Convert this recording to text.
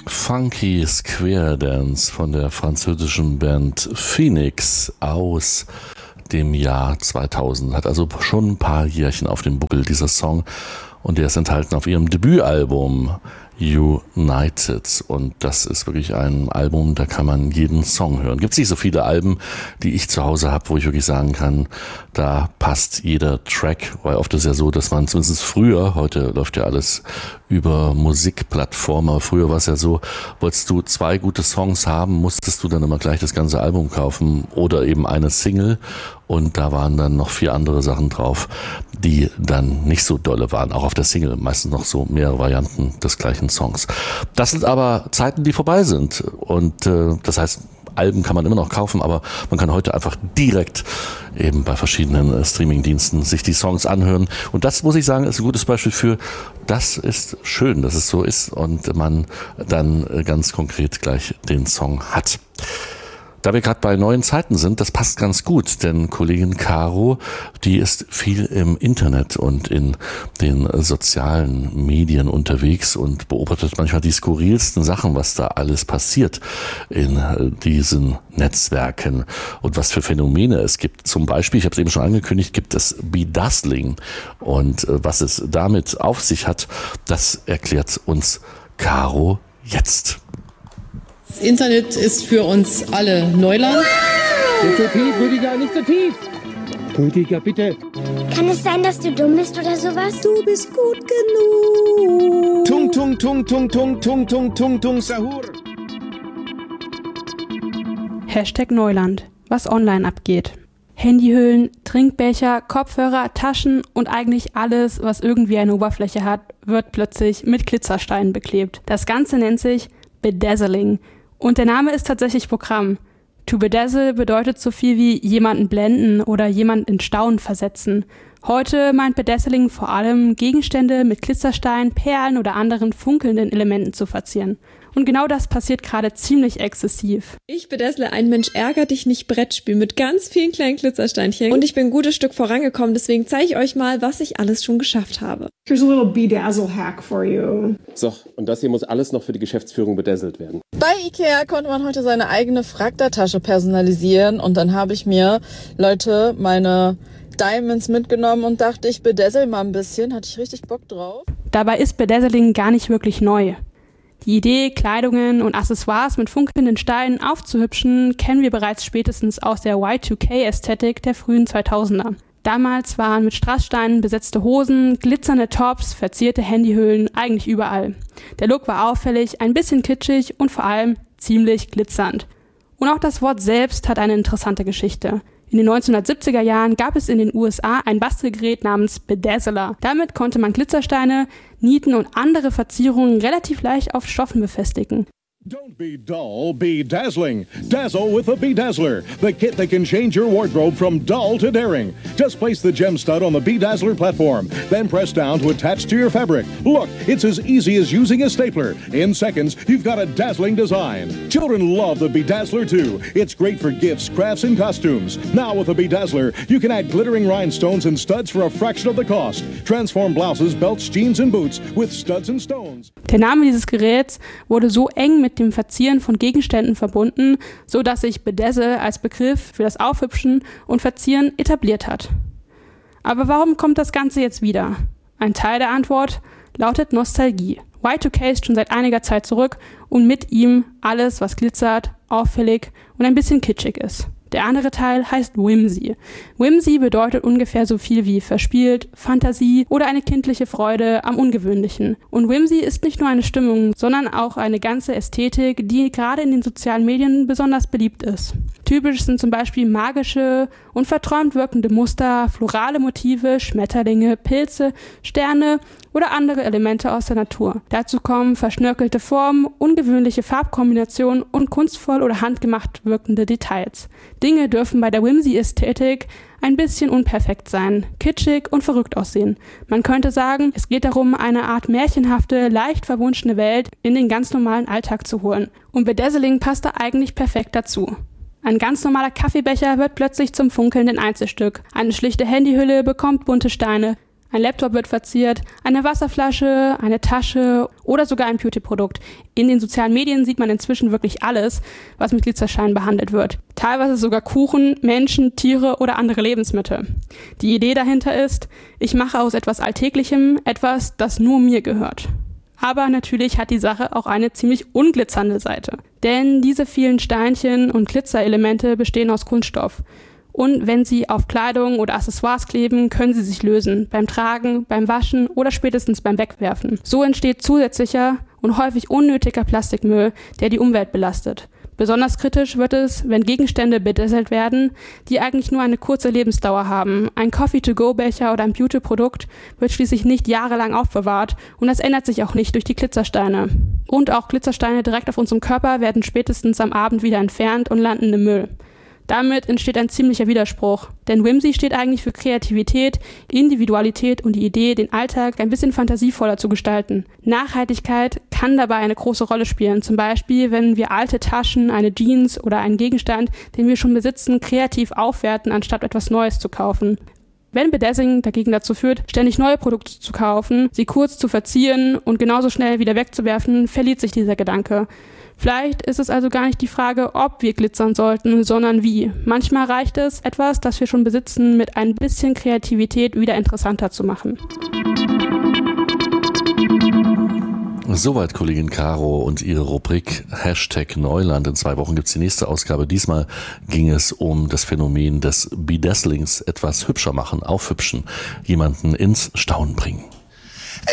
Funky Square Dance von der französischen Band Phoenix aus dem Jahr 2000. Hat also schon ein paar Jährchen auf dem Buckel, dieser Song. Und der ist enthalten auf ihrem Debütalbum United. Und das ist wirklich ein Album, da kann man jeden Song hören. Gibt es nicht so viele Alben, die ich zu Hause habe, wo ich wirklich sagen kann, da passt jeder Track. Weil oft ist ja so, dass man zumindest früher, heute läuft ja alles über Musikplattformen, aber früher war es ja so, wolltest du 2 gute Songs haben, musstest du dann immer gleich das ganze Album kaufen oder eben eine Single. Und da waren dann noch 4 andere Sachen drauf, die dann nicht so dolle waren. Auch auf der Single meistens noch so mehrere Varianten des gleichen Songs. Das sind aber Zeiten, die vorbei sind. Und das heißt, Alben kann man immer noch kaufen, aber man kann heute einfach direkt eben bei verschiedenen Streamingdiensten sich die Songs anhören. Und das, muss ich sagen, ist ein gutes Beispiel für, das ist schön, dass es so ist und man dann ganz konkret gleich den Song hat. Da wir gerade bei neuen Zeiten sind, das passt ganz gut, denn Kollegin Caro, die ist viel im Internet und in den sozialen Medien unterwegs und beobachtet manchmal die skurrilsten Sachen, was da alles passiert in diesen Netzwerken und was für Phänomene es gibt. Zum Beispiel, ich habe es eben schon angekündigt, gibt es Bedazzling und was es damit auf sich hat, das erklärt uns Caro jetzt. Das Internet ist für uns alle Neuland. Nicht so tief, Rüdiger, nicht so tief. Rüdiger, bitte. Kann es sein, dass du dumm bist oder sowas? Du bist gut genug. Tung, tung, tung, tung, tung, tung, tung, tung, tung, Sahur. #Neuland. Was online abgeht. Handyhüllen, Trinkbecher, Kopfhörer, Taschen und eigentlich alles, was irgendwie eine Oberfläche hat, wird plötzlich mit Glitzersteinen beklebt. Das Ganze nennt sich Bedazzling. Und der Name ist tatsächlich Programm. To bedazzle bedeutet so viel wie jemanden blenden oder jemanden in Staunen versetzen. Heute meint Bedazzling vor allem, Gegenstände mit Glitzersteinen, Perlen oder anderen funkelnden Elementen zu verzieren. Und genau das passiert gerade ziemlich exzessiv. Ich bedazzle ein Mensch ärgert dich nicht Brettspiel mit ganz vielen kleinen Glitzersteinchen. Und ich bin ein gutes Stück vorangekommen, deswegen zeige ich euch mal, was ich alles schon geschafft habe. Here's a little Bedazzle hack for you. So, und das hier muss alles noch für die Geschäftsführung bedazzelt werden. Bei Ikea konnte man heute seine eigene Fragda-Tasche personalisieren und dann habe ich mir, Leute, meine Diamonds mitgenommen und dachte, ich bedazzle mal ein bisschen, hatte ich richtig Bock drauf. Dabei ist Bedazzling gar nicht wirklich neu. Die Idee, Kleidungen und Accessoires mit funkelnden Steinen aufzuhübschen, kennen wir bereits spätestens aus der Y2K-Ästhetik der frühen 2000er. Damals waren mit Strasssteinen besetzte Hosen, glitzernde Tops, verzierte Handyhüllen eigentlich überall. Der Look war auffällig, ein bisschen kitschig und vor allem ziemlich glitzernd. Und auch das Wort selbst hat eine interessante Geschichte. In den 1970er Jahren gab es in den USA ein Bastelgerät namens Bedazzler. Damit konnte man Glitzersteine, Nieten und andere Verzierungen relativ leicht auf Stoffen befestigen. Don't be dull, be dazzling. Dazzle with a Bedazzler, the kit that can change your wardrobe from dull to daring. Just place the gem stud on the Bedazzler platform, then press down to attach to your fabric. Look, it's as easy as using a stapler. In seconds, you've got a dazzling design. Children love the Bedazzler too. It's great for gifts, crafts, and costumes. Now with a Bedazzler, you can add glittering rhinestones and studs for a fraction of the cost. Transform blouses, belts, jeans, and boots with studs and stones. Der Name dieses Geräts wurde so eng mit dem Verzieren von Gegenständen verbunden, so dass sich Bedazzle als Begriff für das Aufhübschen und Verzieren etabliert hat. Aber warum kommt das Ganze jetzt wieder? Ein Teil der Antwort lautet Nostalgie. Y2K ist schon seit einiger Zeit zurück und mit ihm alles, was glitzert, auffällig und ein bisschen kitschig ist. Der andere Teil heißt Whimsy. Whimsy bedeutet ungefähr so viel wie verspielt, Fantasie oder eine kindliche Freude am Ungewöhnlichen. Und Whimsy ist nicht nur eine Stimmung, sondern auch eine ganze Ästhetik, die gerade in den sozialen Medien besonders beliebt ist. Typisch sind zum Beispiel magische und verträumt wirkende Muster, florale Motive, Schmetterlinge, Pilze, Sterne oder andere Elemente aus der Natur. Dazu kommen verschnörkelte Formen, ungewöhnliche Farbkombinationen und kunstvoll oder handgemacht wirkende Details. Dinge dürfen bei der Whimsy-Ästhetik ein bisschen unperfekt sein, kitschig und verrückt aussehen. Man könnte sagen, es geht darum, eine Art märchenhafte, leicht verwunschene Welt in den ganz normalen Alltag zu holen. Und Bedazzling passt da eigentlich perfekt dazu. Ein ganz normaler Kaffeebecher wird plötzlich zum funkelnden Einzelstück. Eine schlichte Handyhülle bekommt bunte Steine. Ein Laptop wird verziert, eine Wasserflasche, eine Tasche oder sogar ein Beauty-Produkt. In den sozialen Medien sieht man inzwischen wirklich alles, was mit Glitzersteinen behandelt wird. Teilweise sogar Kuchen, Menschen, Tiere oder andere Lebensmittel. Die Idee dahinter ist, ich mache aus etwas Alltäglichem etwas, das nur mir gehört. Aber natürlich hat die Sache auch eine ziemlich unglitzernde Seite. Denn diese vielen Steinchen und Glitzerelemente bestehen aus Kunststoff. Und wenn sie auf Kleidung oder Accessoires kleben, können sie sich lösen, beim Tragen, beim Waschen oder spätestens beim Wegwerfen. So entsteht zusätzlicher und häufig unnötiger Plastikmüll, der die Umwelt belastet. Besonders kritisch wird es, wenn Gegenstände bedazzelt werden, die eigentlich nur eine kurze Lebensdauer haben. Ein Coffee-to-go-Becher oder ein Beauty-Produkt wird schließlich nicht jahrelang aufbewahrt und das ändert sich auch nicht durch die Glitzersteine. Und auch Glitzersteine direkt auf unserem Körper werden spätestens am Abend wieder entfernt und landen im Müll. Damit entsteht ein ziemlicher Widerspruch, denn Whimsy steht eigentlich für Kreativität, Individualität und die Idee, den Alltag ein bisschen fantasievoller zu gestalten. Nachhaltigkeit kann dabei eine große Rolle spielen, zum Beispiel, wenn wir alte Taschen, eine Jeans oder einen Gegenstand, den wir schon besitzen, kreativ aufwerten, anstatt etwas Neues zu kaufen. Wenn Bedazzling dagegen dazu führt, ständig neue Produkte zu kaufen, sie kurz zu verzieren und genauso schnell wieder wegzuwerfen, verliert sich dieser Gedanke. Vielleicht ist es also gar nicht die Frage, ob wir glitzern sollten, sondern wie. Manchmal reicht es, etwas, das wir schon besitzen, mit ein bisschen Kreativität wieder interessanter zu machen. Soweit Kollegin Caro und ihre Rubrik #Neuland. In 2 Wochen gibt es die nächste Ausgabe. Diesmal ging es um das Phänomen des Bedazzlings, etwas hübscher machen, aufhübschen, jemanden ins Staunen bringen.